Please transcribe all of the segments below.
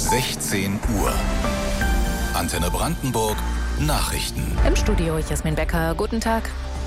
16 Uhr. Antenne Brandenburg Nachrichten. Im Studio Jasmin Becker. Guten Tag.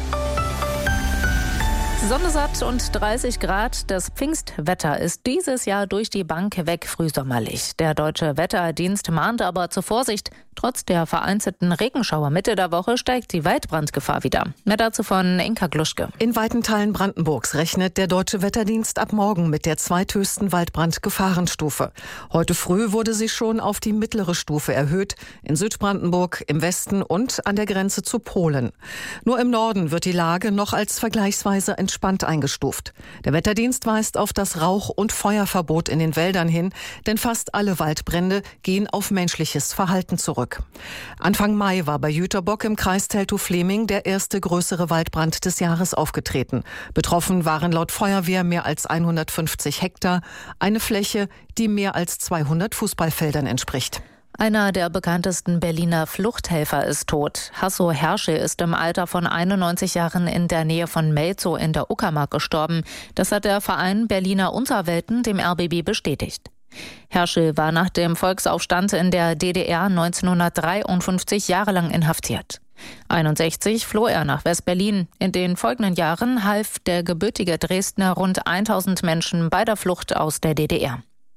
Sonne satt und 30 Grad. Das Pfingstwetter ist dieses Jahr durch die Bank weg frühsommerlich. Der Deutsche Wetterdienst mahnt aber zur Vorsicht. Trotz der vereinzelten Regenschauer Mitte der Woche steigt die Waldbrandgefahr wieder. Mehr dazu von Inka Gluschke. In weiten Teilen Brandenburgs rechnet der Deutsche Wetterdienst ab morgen mit der zweithöchsten Waldbrandgefahrenstufe. Heute früh wurde sie schon auf die mittlere Stufe erhöht. In Südbrandenburg, im Westen und an der Grenze zu Polen. Nur im Norden wird die Lage noch als vergleichsweise entspannt eingestuft. Der Wetterdienst weist auf das Rauch- und Feuerverbot in den Wäldern hin, denn fast alle Waldbrände gehen auf menschliches Verhalten zurück. Anfang Mai war bei Jüterbock im Kreis Teltow-Fleming der erste größere Waldbrand des Jahres aufgetreten. Betroffen waren laut Feuerwehr mehr als 150 Hektar, eine Fläche, die mehr als 200 Fußballfeldern entspricht. Einer der bekanntesten Berliner Fluchthelfer ist tot. Hasso Herschel ist im Alter von 91 Jahren in der Nähe von Melzow in der Uckermark gestorben. Das hat der Verein Berliner Unterwelten dem RBB bestätigt. Herschel war nach dem Volksaufstand in der DDR 1953 jahrelang inhaftiert. 61 floh er nach West-Berlin. In den folgenden Jahren half der gebürtige Dresdner rund 1000 Menschen bei der Flucht aus der DDR.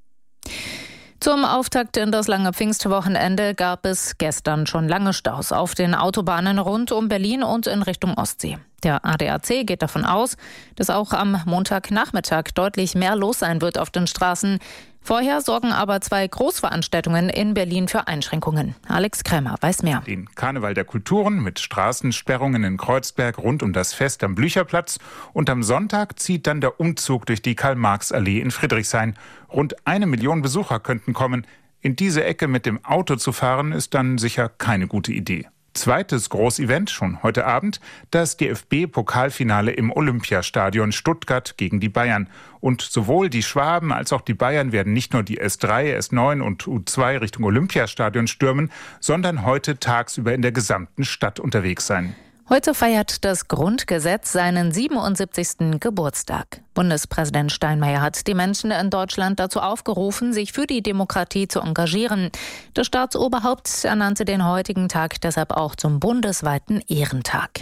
Zum Auftakt in das lange Pfingstwochenende gab es gestern schon lange Staus auf den Autobahnen rund um Berlin und in Richtung Ostsee. Der ADAC geht davon aus, dass auch am Montagnachmittag deutlich mehr los sein wird auf den Straßen. Vorher sorgen aber 2 Großveranstaltungen in Berlin für Einschränkungen. Alex Krämer weiß mehr. Den Karneval der Kulturen mit Straßensperrungen in Kreuzberg rund um das Fest am Blücherplatz. Und am Sonntag zieht dann der Umzug durch die Karl-Marx-Allee in Friedrichshain. Rund 1 Million Besucher könnten kommen. In diese Ecke mit dem Auto zu fahren, ist dann sicher keine gute Idee. Zweites Großevent schon heute Abend, das DFB-Pokalfinale im Olympiastadion Stuttgart gegen die Bayern. Und sowohl die Schwaben als auch die Bayern werden nicht nur die S3, S9 und U2 Richtung Olympiastadion stürmen, sondern heute tagsüber in der gesamten Stadt unterwegs sein. Heute feiert das Grundgesetz seinen 77. Geburtstag. Bundespräsident Steinmeier hat die Menschen in Deutschland dazu aufgerufen, sich für die Demokratie zu engagieren. Das Staatsoberhaupt ernannte den heutigen Tag deshalb auch zum bundesweiten Ehrentag.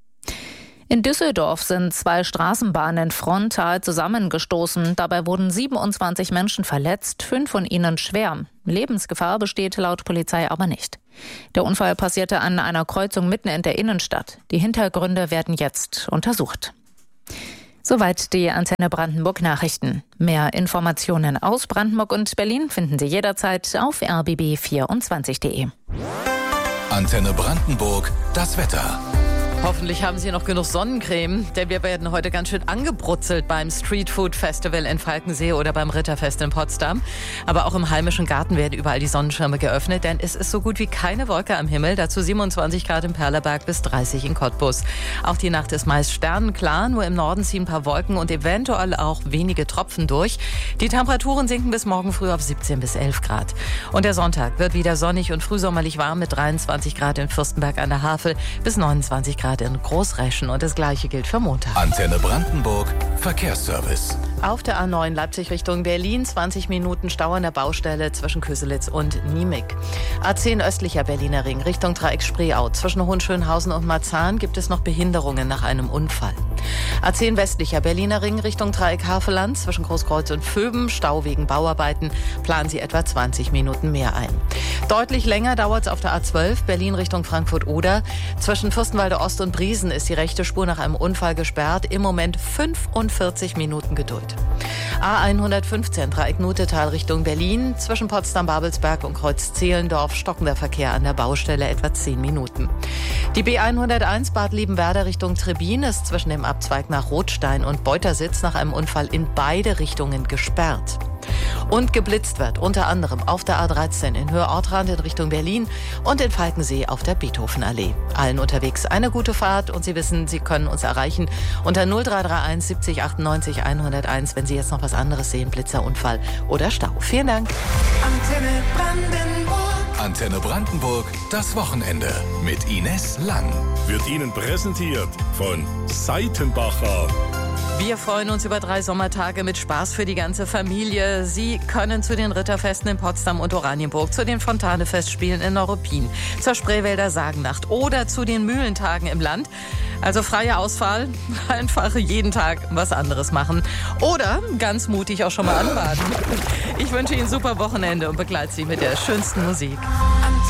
In Düsseldorf sind 2 Straßenbahnen frontal zusammengestoßen. Dabei wurden 27 Menschen verletzt, 5 von ihnen schwer. Lebensgefahr besteht laut Polizei aber nicht. Der Unfall passierte an einer Kreuzung mitten in der Innenstadt. Die Hintergründe werden jetzt untersucht. Soweit die Antenne Brandenburg Nachrichten. Mehr Informationen aus Brandenburg und Berlin finden Sie jederzeit auf rbb24.de. Antenne Brandenburg, das Wetter. Hoffentlich haben Sie noch genug Sonnencreme, denn wir werden heute ganz schön angebrutzelt beim Streetfood Festival in Falkensee oder beim Ritterfest in Potsdam. Aber auch im Heimischen Garten werden überall die Sonnenschirme geöffnet, denn es ist so gut wie keine Wolke am Himmel. Dazu 27 Grad im Perleberg bis 30 in Cottbus. Auch die Nacht ist meist sternenklar, nur im Norden ziehen ein paar Wolken und eventuell auch wenige Tropfen durch. Die Temperaturen sinken bis morgen früh auf 17 bis 11 Grad. Und der Sonntag wird wieder sonnig und frühsommerlich warm mit 23 Grad in Fürstenberg an der Havel bis 29 Grad in Großreschen und das Gleiche gilt für Montag. Antenne Brandenburg Verkehrsservice. Auf der A9 Leipzig Richtung Berlin 20 Minuten Stau an der Baustelle zwischen Köselitz und Niemig. A10 östlicher Berliner Ring Richtung Dreieck Spreeau. Zwischen Hohenschönhausen und Marzahn gibt es noch Behinderungen nach einem Unfall. A10 westlicher Berliner Ring Richtung Dreieck Havelland zwischen Großkreuz und Vöben. Stau wegen Bauarbeiten. Planen Sie etwa 20 Minuten mehr ein. Deutlich länger dauert es auf der A12 Berlin Richtung Frankfurt-Oder. Zwischen Fürstenwalde Ost und Briesen ist die rechte Spur nach einem Unfall gesperrt. Im Moment 45 Minuten Geduld. A115 Dreieck Nutetal Richtung Berlin. Zwischen Potsdam-Babelsberg und Kreuz-Zehlendorf stockender Verkehr an der Baustelle etwa 10 Minuten. Die B101 Bad Liebenwerda Richtung Trebin ist zwischen dem Abzweig nach Rothstein und Beutersitz nach einem Unfall in beide Richtungen gesperrt. Und geblitzt wird unter anderem auf der A13 in Höhe Ortrand in Richtung Berlin und in Falkensee auf der Beethovenallee. Allen unterwegs eine gute Fahrt und Sie wissen, Sie können uns erreichen unter 0331 70 98 101, wenn Sie jetzt noch was anderes sehen, Blitzerunfall oder Stau. Vielen Dank. Antenne Brandenburg. Antenne Brandenburg, das Wochenende mit Ines Lang. Wird Ihnen präsentiert von Seitenbacher. Wir freuen uns über 3 Sommertage mit Spaß für die ganze Familie. Sie können zu den Ritterfesten in Potsdam und Oranienburg, zu den Fontane-Festspielen in Neuruppin, zur Spreewälder Sagennacht oder zu den Mühlentagen im Land. Also freie Auswahl, einfach jeden Tag was anderes machen. Oder ganz mutig auch schon mal anbaden. Ich wünsche Ihnen ein super Wochenende und begleite Sie mit der schönsten Musik.